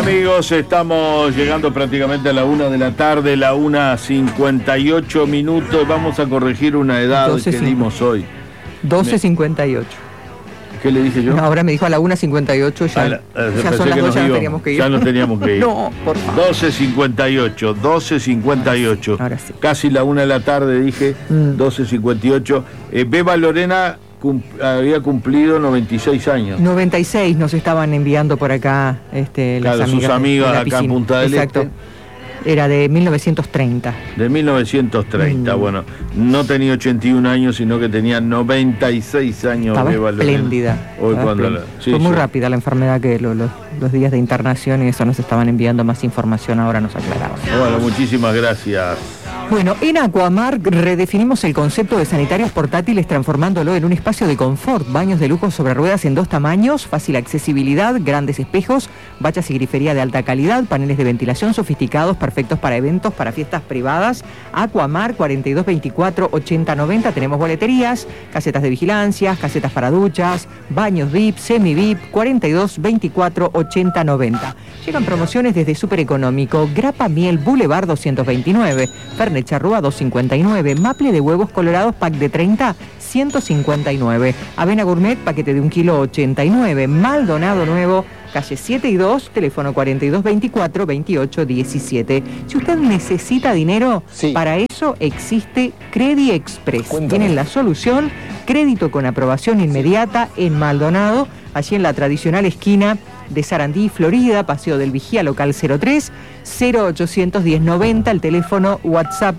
amigos, estamos llegando prácticamente a la 1 de la tarde, la 1:58 minutos. Vamos a corregir una edad que dimos hoy. 12:58. ¿Qué le dije yo? Ahora me dijo a la 1:58, ya son las 2, ya nos teníamos que ir. Ya nos teníamos que ir. No, por favor. 12:58. Ahora sí. Casi la 1 de la tarde dije, 12:58. Beba Lorena había cumplido 96 años. 96 nos estaban enviando por acá claro, sus amigas acá en Punta del Este. Era de 1930. De 1930, bueno, no tenía 81 años, sino que tenía 96 años. Estaba espléndida. Fue muy rápida la enfermedad, que los días de internación y eso nos estaban enviando más información, ahora nos aclaraban. Bueno, muchísimas gracias. Bueno, en Aquamark redefinimos el concepto de sanitarios portátiles transformándolo en un espacio de confort, baños de lujo sobre ruedas en 2 tamaños, fácil accesibilidad, grandes espejos, bañas y grifería de alta calidad, paneles de ventilación sofisticados, perfectos para eventos, para fiestas privadas. Aquamark 4224-8090, tenemos boleterías, casetas de vigilancia, casetas para duchas, baños VIP, semi-VIP, 4224-8090. Llegan promociones desde Súper Económico, Grapa Miel Boulevard 229, Fernet Charrúa 259, Maple de huevos colorados pack de 30, 159, Avena Gourmet paquete de 1 kilo 89, Maldonado Nuevo, calle 7 y 2, teléfono 4224-2817. Si usted necesita dinero, para eso existe Credi Express. Tienen la solución, crédito con aprobación inmediata en Maldonado, allí en la tradicional esquina de Sarandí, Florida, Paseo del Vigía, local 03, 0810-90, el teléfono WhatsApp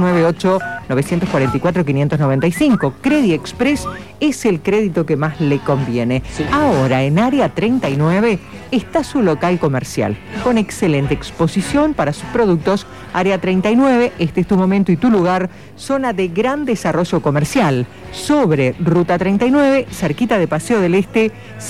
098-944-595. Credi Express es el crédito que más le conviene. Ahora, en Área 39 está su local comercial, con excelente exposición para sus productos. Área 39, este es tu momento y tu lugar, zona de gran desarrollo comercial, sobre Ruta 39, cerquita de Paseo del Este,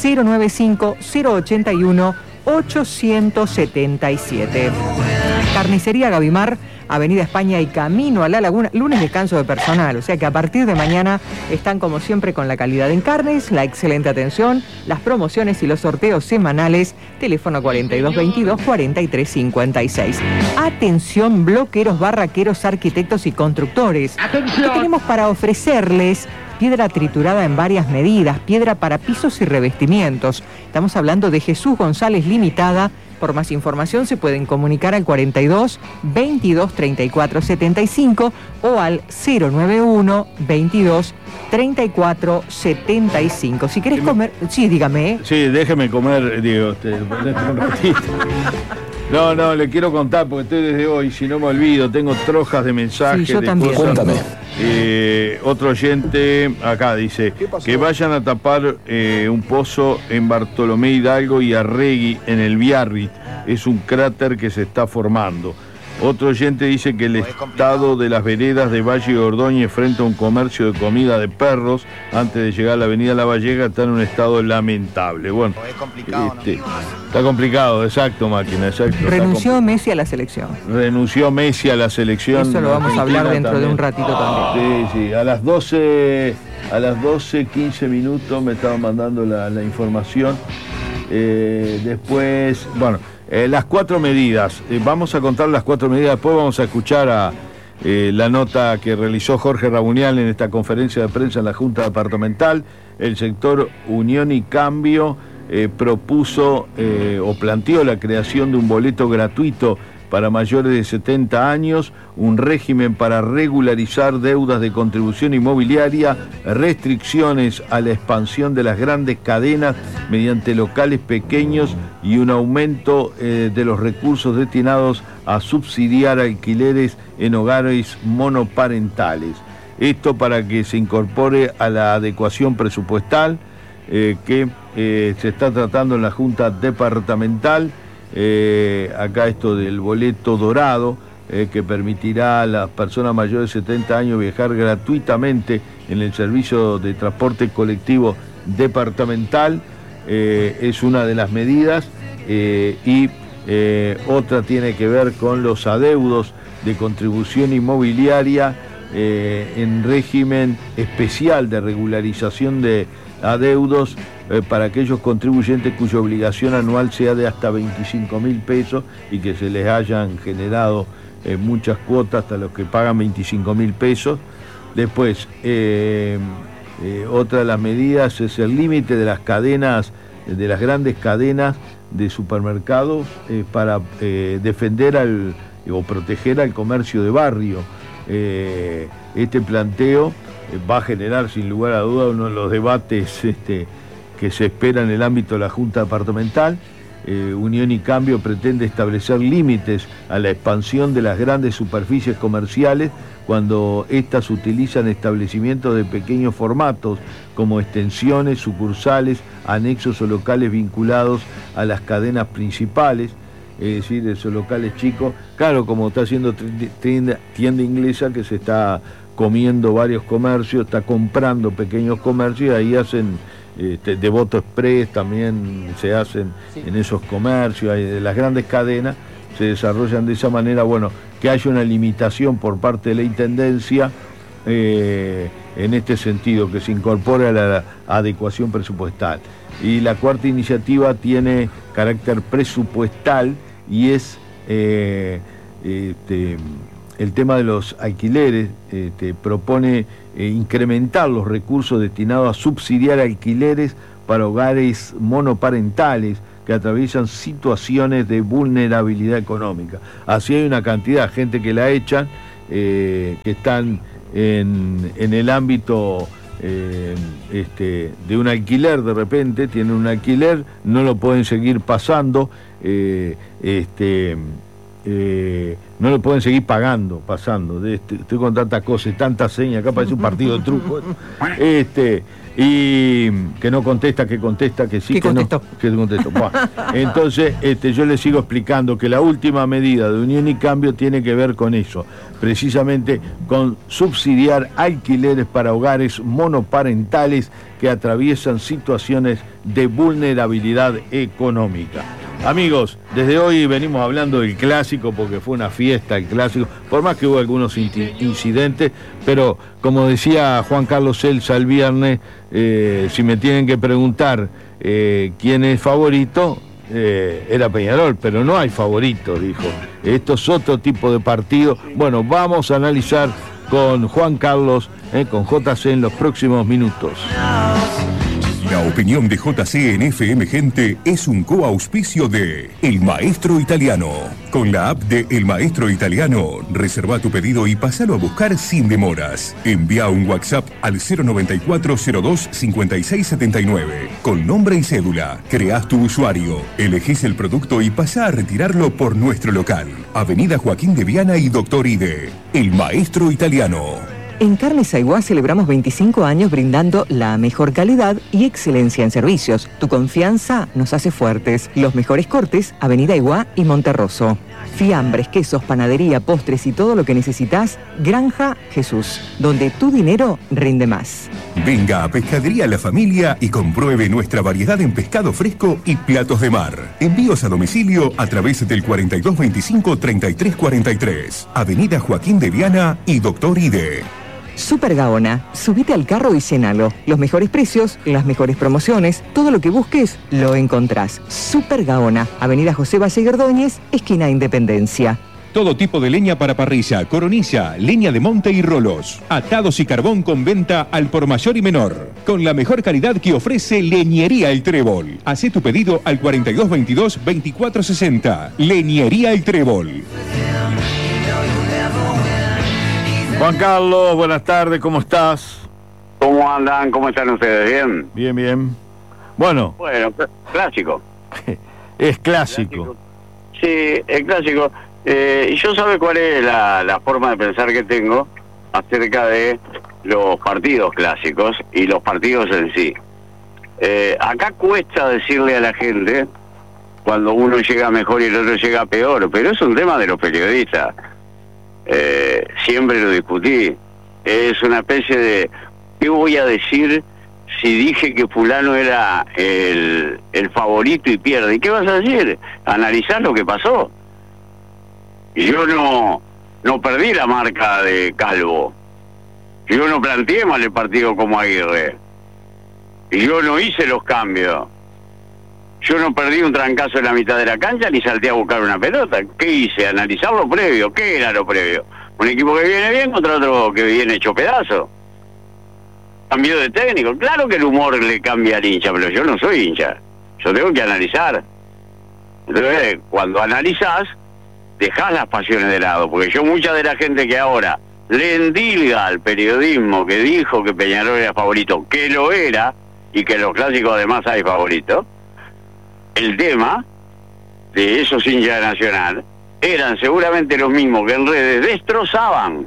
095-081-877. Carnicería Gavimar, Avenida España y camino a la Laguna, lunes descanso de personal, o sea que a partir de mañana están como siempre con la calidad en carnes, la excelente atención, las promociones y los sorteos semanales, teléfono 4222-4356. Atención bloqueros, barraqueros, arquitectos y constructores. ¿Qué tenemos para ofrecerles? Piedra triturada en varias medidas, piedra para pisos y revestimientos. Estamos hablando de Jesús González Limitada. Por más información se pueden comunicar al 42 22 34 75 o al 091 22 34 75. Si querés comer, sí, dígame. Sí, déjeme comer, digo, un ratito. No, le quiero contar porque estoy desde hoy, si no me olvido, tengo trojas de mensajes. Sí, yo también. Cuéntame. Otro oyente acá dice que vayan a tapar un pozo en Bartolomé Hidalgo y Arregui en el Biarritz. Es un cráter que se está formando. Otro oyente dice que el estado de las veredas de Valle y Ordóñez frente a un comercio de comida de perros antes de llegar a la avenida La Vallega está en un estado lamentable. Bueno, es complicado, está complicado, exacto, máquina, exacto. Renunció Messi a la selección. Renunció Messi a la selección. Eso lo vamos a hablar dentro también. de un ratito también. Sí, a las 12:15 minutos me estaban mandando la información. Después, bueno, las 4 medidas. Vamos a contar las 4 medidas, después vamos a escuchar a la nota que realizó Jorge Rabunial en esta conferencia de prensa en la Junta Departamental. El sector Unión y Cambio propuso o planteó la creación de un boleto gratuito para mayores de 70 años, un régimen para regularizar deudas de contribución inmobiliaria, restricciones a la expansión de las grandes cadenas mediante locales pequeños y un aumento de los recursos destinados a subsidiar alquileres en hogares monoparentales. Esto para que se incorpore a la adecuación presupuestal que se está tratando en la Junta Departamental. Acá esto del boleto dorado que permitirá a las personas mayores de 70 años viajar gratuitamente en el servicio de transporte colectivo departamental, es una de las medidas, y otra tiene que ver con los adeudos de contribución inmobiliaria en régimen especial de regularización de adeudos para aquellos contribuyentes cuya obligación anual sea de hasta 25.000 pesos y que se les hayan generado muchas cuotas hasta los que pagan 25.000 pesos. Después, otra de las medidas es el límite de las cadenas, de las grandes cadenas de supermercados para defender o proteger al comercio de barrio. Este planteo va a generar sin lugar a duda uno de los debates que se espera en el ámbito de la Junta Departamental. Unión y Cambio pretende establecer límites a la expansión de las grandes superficies comerciales cuando éstas utilizan establecimientos de pequeños formatos como extensiones, sucursales, anexos o locales vinculados a las cadenas principales, es decir, esos locales chicos, claro, como está haciendo tienda inglesa que se está comiendo varios comercios, está comprando pequeños comercios y ahí hacen Devoto Express, también se hacen en esos comercios, las grandes cadenas se desarrollan de esa manera. Bueno, que haya una limitación por parte de la Intendencia en este sentido, que se incorpore a la adecuación presupuestal. Y la cuarta iniciativa tiene carácter presupuestal y es el tema de los alquileres. Propone incrementar los recursos destinados a subsidiar alquileres para hogares monoparentales que atraviesan situaciones de vulnerabilidad económica. Así hay una cantidad de gente que la echan, que están en el ámbito de un alquiler. De repente tienen un alquiler, no lo pueden seguir pasando, no lo pueden seguir pasando. Estoy con tantas cosas, tantas señas, acá parece un partido de truco. Y que no contesta, que contesta, que sí, que contestó? No, que contestó. Bueno, entonces yo les sigo explicando que la última medida de Unión y Cambio tiene que ver con eso, precisamente con subsidiar alquileres para hogares monoparentales que atraviesan situaciones de vulnerabilidad económica. Amigos, desde hoy venimos hablando del clásico porque fue una fiesta el clásico, por más que hubo algunos incidentes, pero como decía Juan Carlos Elsa el viernes, si me tienen que preguntar quién es favorito, era Peñarol, pero no hay favorito, dijo. Esto es otro tipo de partido. Bueno, vamos a analizar con Juan Carlos, con JC en los próximos minutos. La opinión de JC en FM Gente es un coauspicio de El Maestro Italiano. Con la app de El Maestro Italiano, reserva tu pedido y pásalo a buscar sin demoras. Envía un WhatsApp al 094-02-5679 con nombre y cédula. Creás tu usuario, elegís el producto y pasá a retirarlo por nuestro local. Avenida Joaquín de Viana y Doctor Ide. El Maestro Italiano. En Carnes Aiguá celebramos 25 años brindando la mejor calidad y excelencia en servicios. Tu confianza nos hace fuertes. Los mejores cortes, Avenida Aiguá y Monterroso. Fiambres, quesos, panadería, postres y todo lo que necesitas, Granja Jesús, donde tu dinero rinde más. Venga a Pescadería La Familia y compruebe nuestra variedad en pescado fresco y platos de mar. Envíos a domicilio a través del 4225-3343. Avenida Joaquín de Viana y Doctor Ide. Super Gaona, subite al carro y llénalo. Los mejores precios, las mejores promociones, todo lo que busques, lo encontrás. Super Gaona, Avenida José Valle y Ordóñez, esquina Independencia. Todo tipo de leña para parrilla, coronilla, leña de monte y rolos. Atados y carbón con venta al por mayor y menor. Con la mejor calidad que ofrece Leñería El Trébol. Hacé tu pedido al 4222-2460. Leñería El Trébol. Juan Carlos, buenas tardes, ¿cómo estás? ¿Cómo andan? ¿Cómo están ustedes? ¿Bien? Bien, bien. Bueno, clásico. Es clásico. Sí, es clásico. Y yo sabe cuál es la forma de pensar que tengo acerca de los partidos clásicos y los partidos en sí. Acá cuesta decirle a la gente cuando uno llega mejor y el otro llega peor, pero es un tema de los periodistas. Siempre lo discutí. Es una especie de ¿qué voy a decir si dije que fulano era el favorito y pierde? ¿Y qué vas a decir? Analizar lo que pasó. Yo no perdí la marca de Calvo. Yo no planteé mal el partido como Aguirre. Y yo no hice los cambios. Yo no perdí un trancazo en la mitad de la cancha ni salté a buscar una pelota. ¿Qué hice? Analizar lo previo. ¿Qué era lo previo? Un equipo que viene bien contra otro que viene hecho pedazo. Cambio de técnico. Claro que el humor le cambia al hincha, pero yo no soy hincha. Yo tengo que analizar. Entonces, cuando analizás, dejás las pasiones de lado. Porque yo, mucha de la gente que ahora le endilga al periodismo que dijo que Peñarol era favorito, que lo era, y que en los clásicos además hay favoritos, el tema de esos hinchas de Nacional eran seguramente los mismos que en redes destrozaban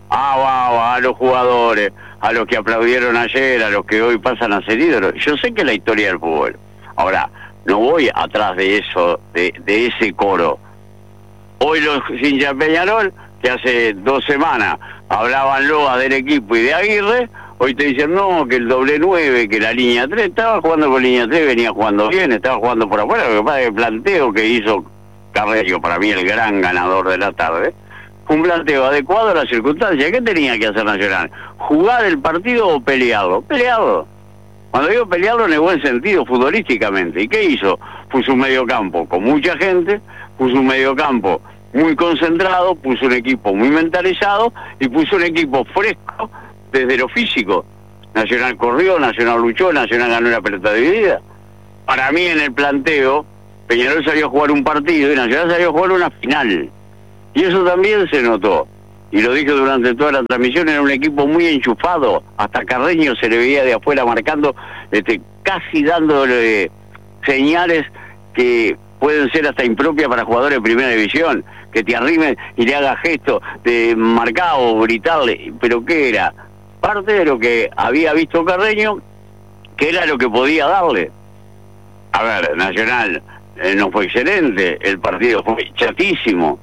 a los jugadores, a los que aplaudieron ayer, a los que hoy pasan a ser ídolos. Yo sé que es la historia del fútbol. Ahora, no voy atrás de eso, de ese coro. Hoy los hinchas de Peñarol, que hace 2 semanas hablaban loas del equipo y de Aguirre, hoy te dicen no, que el doble 9, que la línea 3, estaba jugando con línea 3, venía jugando bien, estaba jugando por afuera. Lo que pasa es que el planteo que hizo Carreño, para mí el gran ganador de la tarde, fue un planteo adecuado a las circunstancias. ¿Qué tenía que hacer Nacional? ¿Jugar el partido o pelearlo? Pelearlo. Cuando digo pelearlo en el buen sentido, futbolísticamente. ¿Y qué hizo? Puso un mediocampo con mucha gente, puso un mediocampo muy concentrado, puso un equipo muy mentalizado y puso un equipo fresco desde lo físico. Nacional corrió, Nacional luchó, Nacional ganó la pelota dividida. Para mí en el planteo, Peñarol salió a jugar un partido y Nacional salió a jugar una final. Y eso también se notó. Y lo dije durante toda la transmisión, era un equipo muy enchufado. Hasta Carreño se le veía de afuera marcando, casi dándole señales que pueden ser hasta impropias para jugadores de primera división. Que te arrimen y le haga gestos de marcar o gritarle. ¿Pero qué era? Parte de lo que había visto Carreño, que era lo que podía darle. A ver, Nacional no fue excelente, el partido fue chatísimo.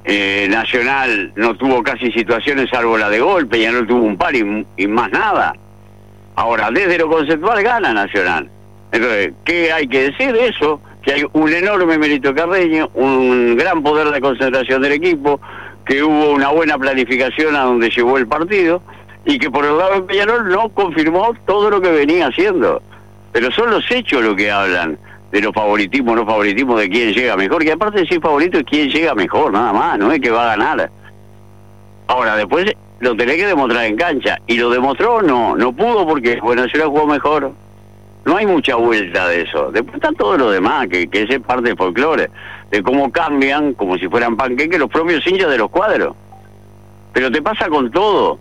Nacional no tuvo casi situaciones salvo la de gol, Peñarol tuvo un par y más nada. Ahora, desde lo conceptual gana Nacional. Entonces, ¿qué hay que decir de eso? Que hay un enorme mérito Carreño, un gran poder de concentración del equipo, que hubo una buena planificación a donde llevó el partido, y que por el lado de Peñarol no confirmó todo lo que venía haciendo. Pero son los hechos lo que hablan de los favoritismos, no favoritismos, de quién llega mejor, que aparte de ser favorito es quién llega mejor, nada más, no es que va a ganar. Ahora, después lo tenés que demostrar en cancha, y lo demostró, no pudo porque Nacional jugó mejor. No hay mucha vuelta de eso. Después está todo lo demás, que es parte del folclore, de cómo cambian, como si fueran panqueques, los propios hinchas de los cuadros. Pero te pasa con todo.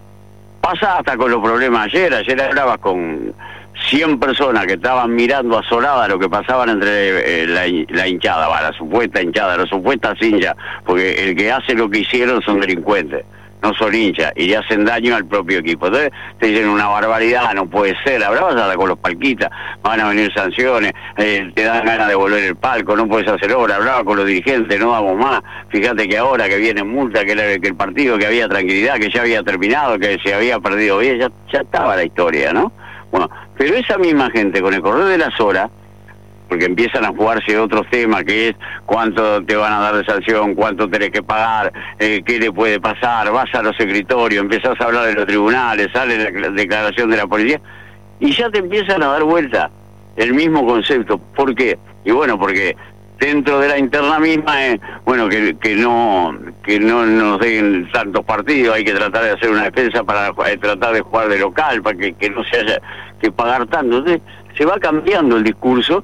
Pasa hasta con los problemas ayer. Ayer hablabas con 100 personas que estaban mirando asoladas lo que pasaban entre la hinchada, la supuesta hinchada, las supuestas hinchas, porque el que hace lo que hicieron son delincuentes, no son hinchas, y le hacen daño al propio equipo. Entonces te dicen una barbaridad, no puede ser, hablabas hasta con los palquitas, van a venir sanciones, te dan ganas de volver el palco, no puedes hacer obra, hablaba con los dirigentes, no damos más, fíjate que ahora que viene multa, que el partido, que había tranquilidad, que ya había terminado, que se había perdido bien, ya estaba la historia, ¿no? Bueno, pero esa misma gente, con el correr de las horas, porque empiezan a jugarse otros temas, que es cuánto te van a dar de sanción, cuánto tenés que pagar, qué le puede pasar, vas a los escritorios, empezás a hablar de los tribunales, sale la declaración de la policía, y ya te empiezan a dar vuelta el mismo concepto. ¿Por qué? Y bueno, porque dentro de la interna misma que no nos den tantos partidos, hay que tratar de hacer una defensa para tratar de jugar de local, para que no se haya que pagar tanto. Entonces se va cambiando el discurso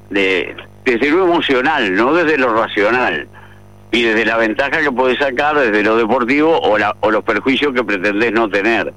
desde lo emocional, no desde lo racional, y desde la ventaja que podés sacar desde lo deportivo o los perjuicios que pretendés no tener.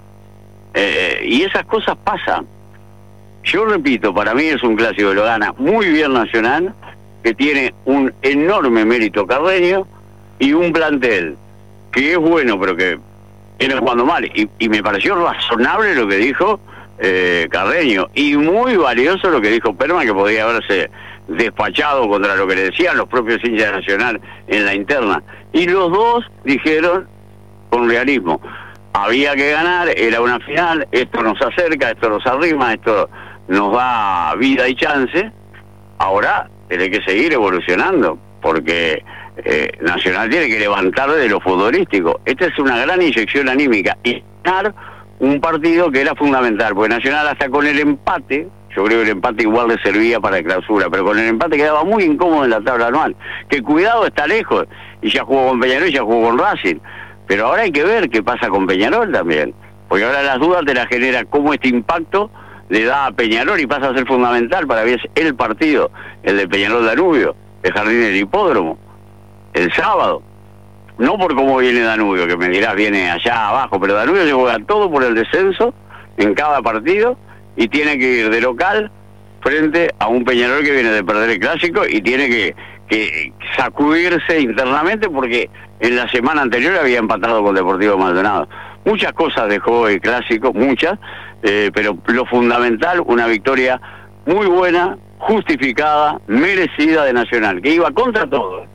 Y esas cosas pasan. Yo repito, para mí es un clásico que lo gana muy bien Nacional, que tiene un enorme mérito Carreño y un plantel que es bueno, pero que viene jugando mal. Y me pareció razonable lo que dijo Carreño, y muy valioso lo que dijo Perman, que podría haberse despachado contra lo que le decían los propios hinchas de Nacional en la interna. Y los dos dijeron con realismo, había que ganar, era una final, esto nos acerca, esto nos arrima, esto nos da vida y chance. Ahora tiene que seguir evolucionando, porque Nacional tiene que levantar de lo futbolístico. Esta es una gran inyección anímica, y ganar un partido que era fundamental, porque Nacional hasta con el empate, yo creo que el empate igual le servía para la clausura, pero con el empate quedaba muy incómodo en la tabla anual, que cuidado está lejos, y ya jugó con Peñarol y ya jugó con Racing, pero ahora hay que ver qué pasa con Peñarol también, porque ahora las dudas te las genera cómo este impacto le da a Peñarol y pasa a ser fundamental para ver el partido, el de Peñarol Danubio, el Jardín del Hipódromo, el sábado. No por cómo viene Danubio, que me dirás viene allá abajo, pero Danubio se juega todo por el descenso en cada partido y tiene que ir de local frente a un Peñarol que viene de perder el clásico y tiene que sacudirse internamente porque en la semana anterior había empatado con Deportivo Maldonado. Muchas cosas dejó el clásico, muchas, pero lo fundamental, una victoria muy buena, justificada, merecida de Nacional, que iba contra todo,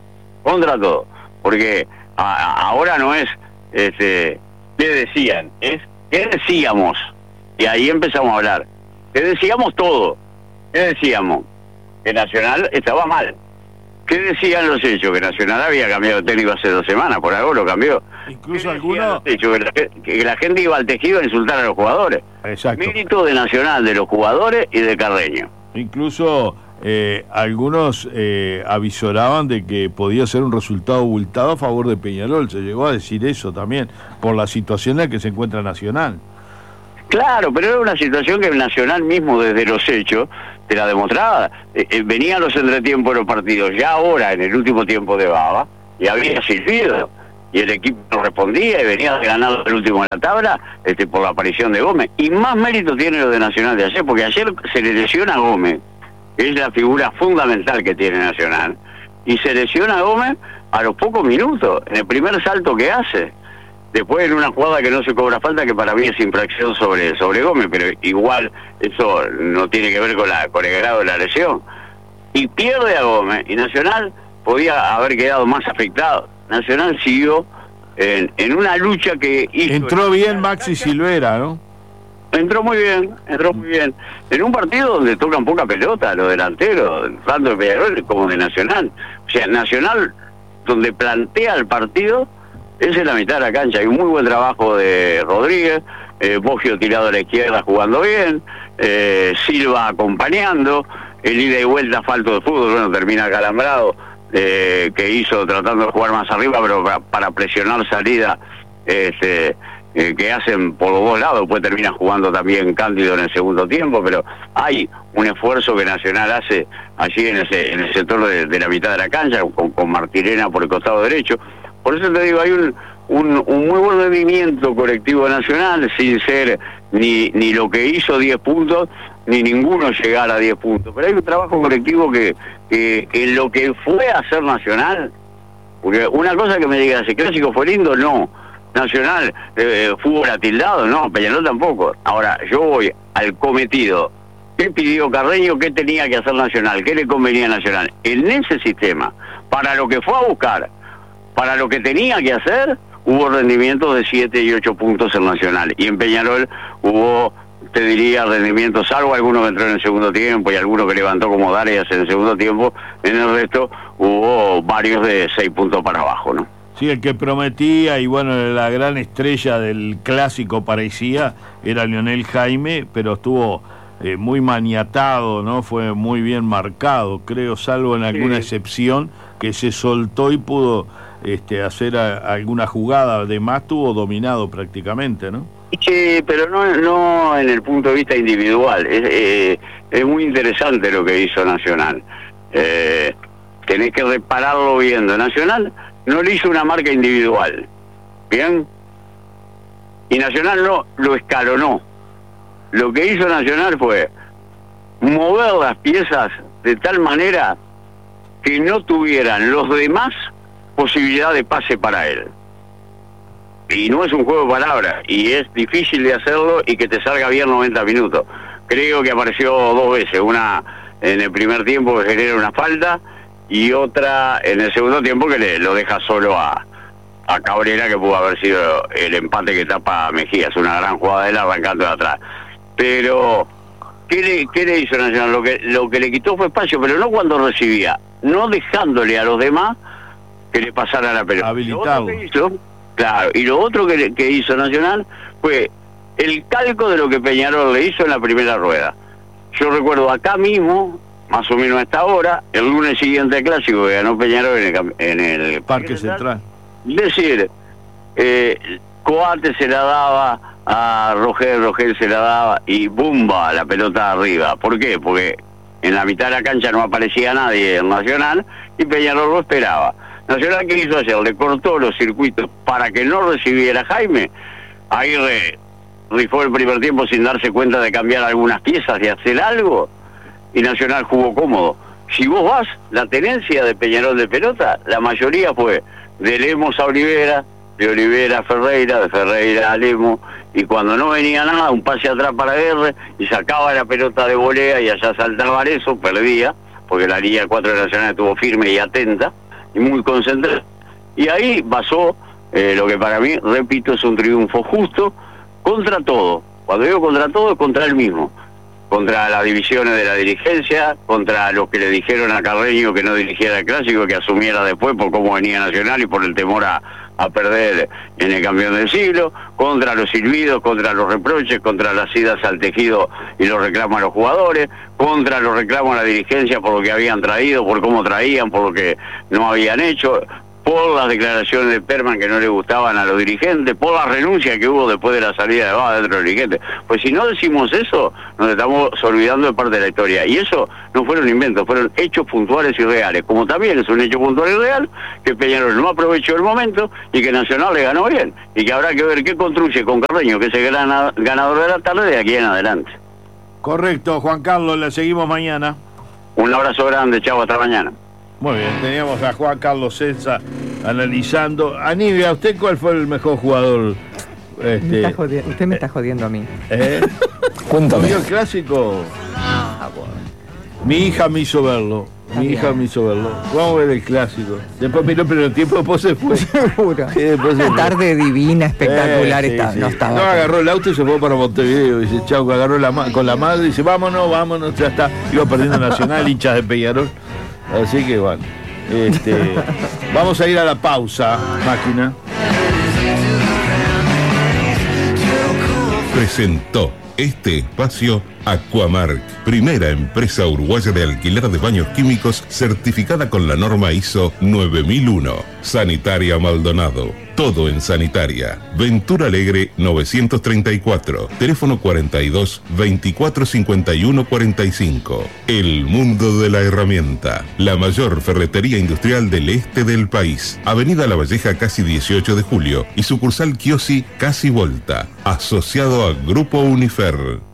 porque ahora no es qué decían, es qué decíamos, y ahí empezamos a hablar. ¿Qué decíamos todo? ¿Qué decíamos? Que Nacional estaba mal. ¿Qué decían los hechos? Que Nacional había cambiado de técnico hace 2 semanas, por algo lo cambió. Incluso algunos... Que la gente iba al tejido a insultar a los jugadores. Exacto. Mérito de Nacional, de los jugadores y de Carreño. Incluso algunos avisoraban de que podía ser un resultado abultado a favor de Peñarol. Se llegó a decir eso también, por la situación en la que se encuentra Nacional. Claro, pero era una situación que el Nacional mismo desde los hechos te la demostraba. Venían los entretiempos de los partidos, ya ahora en el último tiempo de Baba, y había silbido, y el equipo no respondía, y venía ganando el último en la tabla por la aparición de Gómez. Y más mérito tiene lo de Nacional de ayer, porque ayer se le lesiona a Gómez, que es la figura fundamental que tiene Nacional, y se lesiona a Gómez a los pocos minutos, en el primer salto que hace. Después en una jugada que no se cobra falta, que para mí es infracción sobre Gómez, pero igual eso no tiene que ver con el grado de la lesión. Y pierde a Gómez, y Nacional podía haber quedado más afectado. Nacional siguió en una lucha que hizo... Entró bien Maxi Silvera, ¿no? Entró muy bien. En un partido donde tocan poca pelota los delanteros, tanto de Peñarol como de Nacional. O sea, Nacional, donde plantea el partido, es en la mitad de la cancha. Hay un muy buen trabajo de Rodríguez, Boggio tirado a la izquierda jugando bien, Silva acompañando, el ida y vuelta falto de fútbol, bueno, termina acalambrado, que hizo tratando de jugar más arriba, pero para presionar salida que hacen por los dos lados. Después termina jugando también Cándido en el segundo tiempo, pero hay un esfuerzo que Nacional hace allí en el sector de la mitad de la cancha, con Martirena por el costado derecho. Por eso te digo, hay un muy buen rendimiento colectivo nacional, sin ser ni lo que hizo 10 puntos, ni ninguno llegar a 10 puntos. Pero hay un trabajo colectivo que en lo que fue a ser Nacional, porque una cosa que me digas, ¿el clásico fue lindo? No. Nacional, fútbol atildado, no, Peñarol tampoco. Ahora, yo voy al cometido. ¿Qué pidió Carreño? ¿Qué tenía que hacer Nacional? ¿Qué le convenía a Nacional? En ese sistema, para lo que fue a buscar, para lo que tenía que hacer, hubo rendimientos de 7 y 8 puntos en Nacional. Y en Peñarol hubo, te diría, rendimientos, salvo algunos que entró en el segundo tiempo y algunos que levantó como Darias en el segundo tiempo. En el resto hubo varios de 6 puntos para abajo, ¿no? Sí, el que prometía y bueno, la gran estrella del clásico parecía, era Lionel Jaime, pero estuvo muy maniatado, ¿no? Fue muy bien marcado, creo, salvo en alguna excepción, que se soltó y pudo hacer alguna jugada. Además tuvo dominado prácticamente, ¿no? Sí, pero no en el punto de vista individual. Es muy interesante lo que hizo Nacional. Tenés que repararlo viendo. Nacional no le hizo una marca individual, ¿bien? Y Nacional no lo escalonó. Lo que hizo Nacional fue mover las piezas de tal manera que no tuvieran los demás posibilidad de pase para él. Y no es un juego de palabras, y es difícil de hacerlo y que te salga bien 90 minutos. Creo que apareció 2 veces, una en el primer tiempo que genera una falta, y otra en el segundo tiempo que lo deja solo a Cabrera, que pudo haber sido el empate que tapa Mejía. Es una gran jugada de él arrancando de atrás. Pero, ¿qué le hizo Nacional? Lo que le quitó fue espacio, pero no cuando recibía, no dejándole a los demás que le pasara la pelota. Habilitado. Claro, y lo otro que hizo Nacional fue el calco de lo que Peñarol le hizo en la primera rueda. Yo recuerdo acá mismo, más o menos a esta hora, el lunes siguiente al clásico que ganó Peñarol en el Parque Central. Decir, Coate se la daba a Rogel se la daba y ¡bumba! La pelota arriba. ¿Por qué? Porque en la mitad de la cancha no aparecía nadie en Nacional y Peñarol lo esperaba. Nacional, ¿qué hizo hacer? Le cortó los circuitos para que no recibiera Jaime. Ahí rifó el primer tiempo sin darse cuenta de cambiar algunas piezas, de hacer algo, y Nacional jugó cómodo. Si vos vas, la tenencia de Peñarol de pelota, la mayoría fue de Lemos a Olivera, de Olivera a Ferreira, de Ferreira a Lemos, y cuando no venía nada, un pase atrás para Guerre, y sacaba la pelota de volea, y allá saltaba eso, perdía, porque la línea 4 de Nacional estuvo firme y atenta, y muy concentrada. Y ahí basó lo que para mí, repito, es un triunfo justo, contra todo. Cuando digo contra todo, es contra él mismo. Contra las divisiones de la dirigencia, contra los que le dijeron a Carreño que no dirigiera el clásico, que asumiera después por cómo venía Nacional y por el temor a perder en el campeón del siglo, contra los silbidos, contra los reproches, contra las idas al tejido y los reclamos a los jugadores, contra los reclamos a la dirigencia por lo que habían traído, por cómo traían, por lo que no habían hecho, por las declaraciones de Perman que no le gustaban a los dirigentes, por la renuncia que hubo después de la salida de Bada dentro de los dirigentes. Pues si no decimos eso, nos estamos olvidando de parte de la historia. Y eso no fueron inventos, fueron hechos puntuales y reales. Como también es un hecho puntual y real, que Peñarol no aprovechó el momento y que Nacional le ganó bien. Y que habrá que ver qué construye con Carreño, que es el gran ganador de la tarde, de aquí en adelante. Correcto, Juan Carlos, la seguimos mañana. Un abrazo grande, chau, hasta mañana. Muy bien, teníamos a Juan Carlos Celsa analizando. Anivia, ¿usted cuál fue el mejor jugador? Usted me está jodiendo a mí. Cuéntame. ¿Vio el clásico? Bueno. Mi hija me hizo verlo. Vamos a ver el clásico. Después miró, pero el tiempo después se fue. Seguro. Sí, después se Una fue. tarde divina, espectacular. Sí. No estaba. No, agarró el auto y se fue para Montevideo. Dice, chau, agarró con la madre y dice, vámonos, ya está. Iba perdiendo Nacional, hinchas de Peñarol. Así que bueno, vamos a ir a la pausa, máquina. Presentó este espacio Aquamark, primera empresa uruguaya de alquiler de baños químicos certificada con la norma ISO 9001. Sanitaria Maldonado, todo en sanitaria. Ventura Alegre 934, teléfono 42 24 51 45. El mundo de la herramienta, la mayor ferretería industrial del este del país. Avenida La Valleja, casi 18 de julio, y sucursal Chiosi, casi Volta, asociado a Grupo Unifer.